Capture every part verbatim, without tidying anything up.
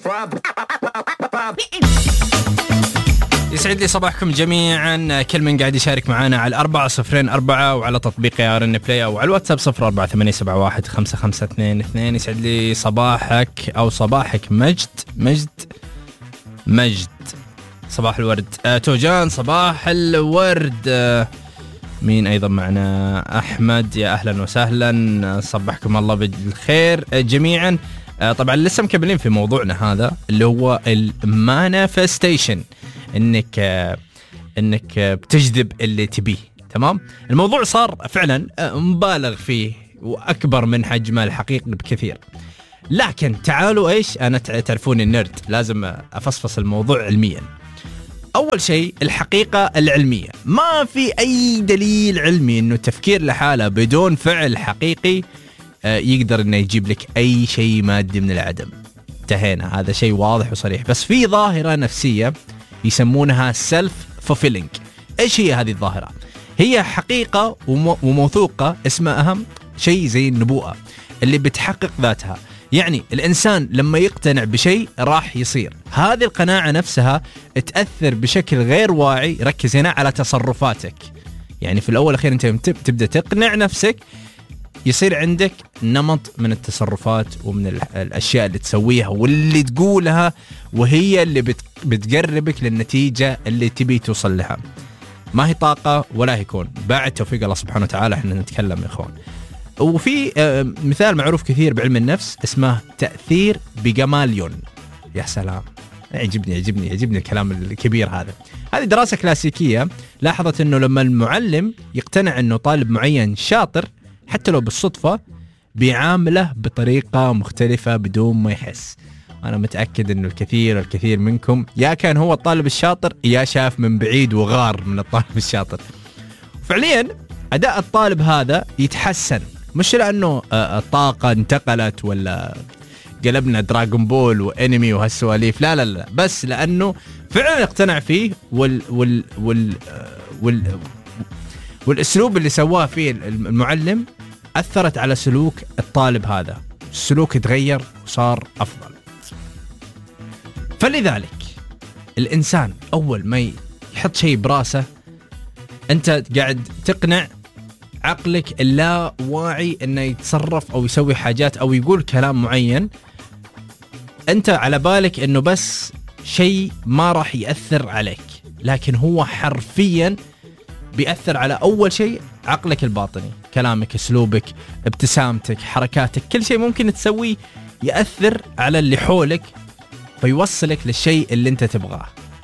يسعد لي صباحكم جميعا. كل من قاعد يشارك معنا على أربعة صفرين أربعة وعلى تطبيق آر إن بلاي أو على الواتساب صفر أربعة ثمانية سبعة واحد خمسة خمسة اثنين اثنين. يسعد لي صباحك أو صباحك مجد مجد مجد صباح الورد. آه توجان صباح الورد. آه مين أيضا معنا؟ أحمد يا أهلا وسهلا، صبحكم الله بالخير آه جميعا. آه طبعا لسه مكملين في موضوعنا هذا اللي هو المانيفستيشن، انك آه انك آه بتجذب اللي تبيه. تمام، الموضوع صار فعلا آه مبالغ فيه واكبر من حجمه الحقيقي بكثير، لكن تعالوا ايش، انا تعرفون النرد لازم افصفص الموضوع علميا. أول شيء الحقيقة العلمية، ما في أي دليل علمي إنه التفكير لحاله بدون فعل حقيقي يقدر إنه يجيب لك أي شيء مادي من العدم. انتهينا، هذا شيء واضح وصريح. بس في ظاهرة نفسية يسمونها self fulfilling. إيش هي هذه الظاهرة؟ هي حقيقة وموثوقة اسمها أهم شيء زي النبوءة اللي بتحقق ذاتها. يعني الإنسان لما يقتنع بشيء راح يصير. هذه القناعة نفسها تأثر بشكل غير واعي، ركز هنا، على تصرفاتك. يعني في الأول أخير أنت تبدأ تقنع نفسك، يصير عندك نمط من التصرفات ومن الأشياء اللي تسويها واللي تقولها، وهي اللي بتقربك للنتيجة اللي تبي توصل لها. ما هي طاقة ولا هي كون، بعد توفيق الله سبحانه وتعالى احنا نتكلم يا إخوان. وفي مثال معروف كثير بعلم النفس اسمه تأثير بجماليون. يا سلام، يعجبني يعجبني يعجبني الكلام الكبير هذا. هذه دراسة كلاسيكية لاحظت انه لما المعلم يقتنع انه طالب معين شاطر حتى لو بالصدفة بيعامله بطريقة مختلفة بدون ما يحس. انا متأكد انه الكثير الكثير منكم يا كان هو الطالب الشاطر يا شاف من بعيد وغار من الطالب الشاطر. فعليا اداء الطالب هذا يتحسن، مش لأنه الطاقة انتقلت ولا قلبنا دراغون بول وانمي وهالسواليف، لا لا لا، بس لأنه فعلا اقتنع فيه وال وال وال وال والأسلوب اللي سواه فيه المعلم أثرت على سلوك الطالب هذا، السلوك تغير وصار أفضل. فلذلك الإنسان أول ما يحط شيء براسه أنت قاعد تقنع عقلك اللا واعي انه يتصرف او يسوي حاجات او يقول كلام معين، انت على بالك انه بس شيء ما راح يأثر عليك، لكن هو حرفيا بيأثر على اول شيء عقلك الباطني، كلامك، اسلوبك، ابتسامتك، حركاتك، كل شيء ممكن تسويه يأثر على اللي حولك فيوصلك للشيء اللي انت تبغاه.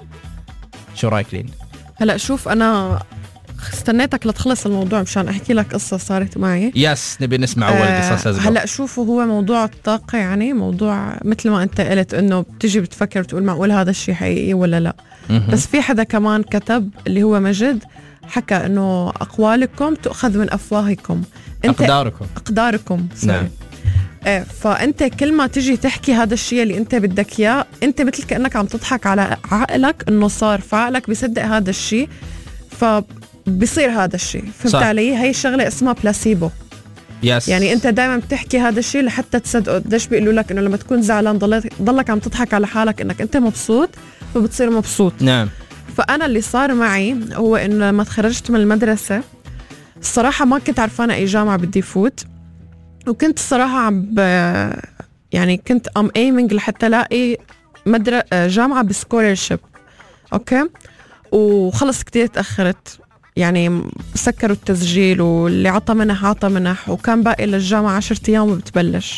شو رايك لين؟ هلا شوف، انا استنيتك لتخلص الموضوع مشان احكي لك قصه صارت معي. يس نبي نسمع اول آه قصص. هلا شوفوا، هو موضوع الطاقه، يعني موضوع مثل ما انت قلت انه بتجي بتفكر بتقول معقول هذا الشيء حقيقي ولا لا. م-م. بس في حدا كمان كتب اللي هو مجد، حكى انه اقوالكم تؤخذ من افواهكم، انت اقداركم اقداركم نعم. آه فانت كل ما تجي تحكي هذا الشيء اللي انت بدك اياه، انت مثل كانك عم تضحك على عقلك انه صار، فعقلك بيصدق هذا الشيء ف بيصير هذا الشيء. فهمت علي؟ هي الشغله اسمها بلاسيبو. يس. يعني انت دائما بتحكي هذا الشيء لحتى تصدقه. قديش بيقولوا لك انه لما تكون زعلان ضلك ضلك عم تضحك على حالك انك انت مبسوط، فبتصير مبسوط. نعم. فانا اللي صار معي هو انه لما تخرجت من المدرسه الصراحه ما كنت عارفانه اي جامعه بدي فوت، وكنت الصراحه عم يعني كنت ام ايمينج لحتى الاقي مدرسه جامعه بسكولرشيب. اوكي، وخلص كتير تاخرت، يعني سكروا التسجيل واللي عطى منح عطى منح، وكان باقي للجامعة عشرة أيام وبتبلش.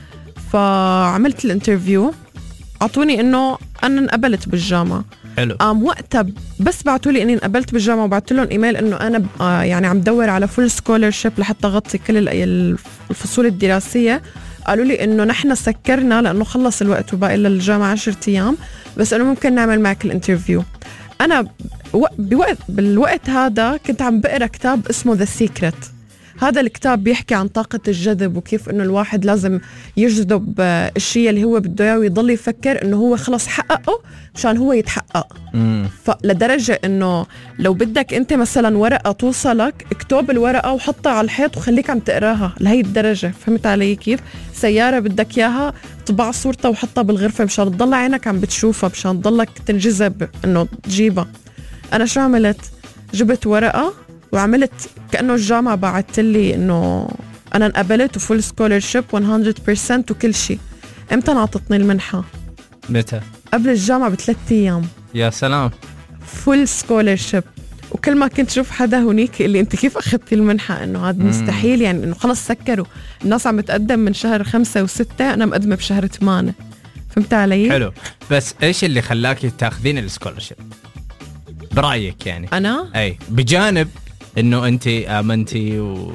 فعملت الانترفيو، عطوني إنه أنا انقبلت بالجامعة. حلو. قام وقتها بس بعتولي إني انقبلت بالجامعة، وبعت لهم إيميل إنه أنا آه يعني عم دور على فول سكولرشيب لحتى أغطي كل الفصول الدراسية. قالوا لي إنه نحن سكرنا لأنه خلص الوقت وباقي للجامعة عشرة أيام، بس إنه ممكن نعمل معك الانترفيو. أنا بوقت بالوقت هذا كنت عم بقرأ كتاب اسمه The Secret. هذا الكتاب بيحكي عن طاقة الجذب وكيف إنه الواحد لازم يجذب آه، الشيء اللي هو بده إياه ويضل يفكر إنه هو خلص حققه مشان هو يتحقق. مم. فلدرجة إنه لو بدك أنت مثلا ورقة توصلك، اكتب الورقة وحطها على الحيط وخليك عم تقراها لهي الدرجة. فهمت علي كيف؟ سيارة بدك إياها طبع صورتها وحطها بالغرفة مشان تضل عينك عم بتشوفها، مشان تضلك تنجذب إنه تجيبها. أنا شو عملت؟ جبت ورقة وعملت كأنه الجامعة بعت لي إنه أنا انقبلت وفول سكولرشيب مية بالمية وكل شيء. إمتى نعطتني المنحة؟ متى؟ قبل الجامعة بثلاث أيام. يا سلام. فول سكولرشيب. وكل ما كنت شوف حدا هونيك اللي انت كيف اخذتي المنحة، انه هذا مستحيل، يعني انه خلص سكروا الناس عم تقدم من شهر خمسة وستة، انا مقدمة بشهر ثمانية. فهمت علي؟ حلو. بس ايش اللي خلاكي تاخذين السكولرشيب برأيك يعني؟ انا اي بجانب انه انت امنتي و...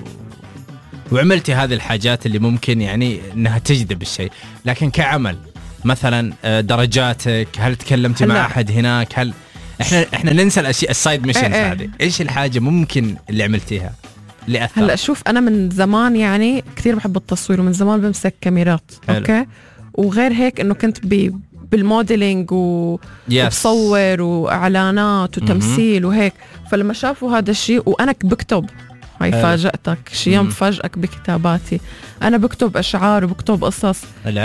وعملتي هذه الحاجات اللي ممكن يعني انها تجذب الشيء، لكن كعمل مثلا درجاتك، هل تكلمتي مع احد هناك؟ هل احنا احنا ننسى الاشياء السايد ميشنز ايه هذه؟ ايش الحاجه ممكن اللي عملتيها اللي اثر؟ هلا شوف، انا من زمان يعني كثير بحب التصوير ومن زمان بمسك كاميرات. حلو. اوكي. وغير هيك انه كنت ب بالموديلينج و... yes. وبصور واعلانات وتمثيل mm-hmm. وهيك. فلما شافوا هذا الشيء وانا بكتب، هاي فاجأتك شي يوم بفاجئك بكتاباتي، انا بكتب اشعار وبكتب قصص،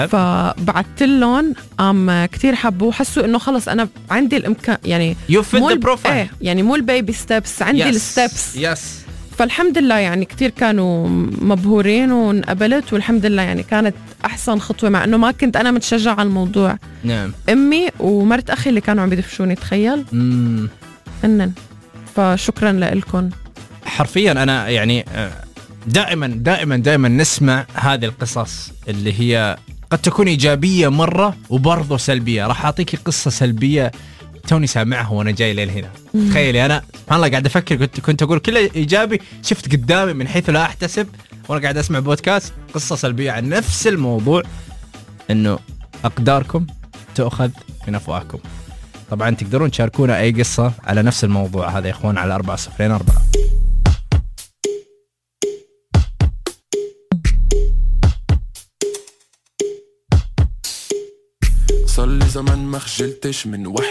فبعثت لهم ام كثير حبوا، حسوا انه خلص انا عندي الامكان، يعني مو البروفايل، ايه يعني مو البيبي ستيبس، عندي yes. الستيبس. يس. فالحمد لله يعني كتير كانوا مبهورين وانقبلت، والحمد لله يعني كانت أحسن خطوة، مع أنه ما كنت أنا متشجع على الموضوع. نعم. أمي ومرت أخي اللي كانوا عم يدفشوني، تخيل. مم. إنن فشكرا لكم. حرفيا أنا يعني دائما دائما دائما نسمع هذه القصص اللي هي قد تكون إيجابية مرة وبرضه سلبية. راح أعطيكي قصة سلبية توني سامعها وانا جاي لين هنا. تخيلي انا سبحان الله قاعد افكر، كنت كنت اقول كله ايجابي، شفت قدامي من حيث لا احتسب وانا قاعد اسمع بودكاست قصه سلبيه عن نفس الموضوع، انه اقداركم تؤخذ من افواهكم. طبعا تقدرون تشاركونا اي قصه على نفس الموضوع هذا يا اخوان على أربعة صفرين أربعة. صار لي زمان ما خجلتش من وحدة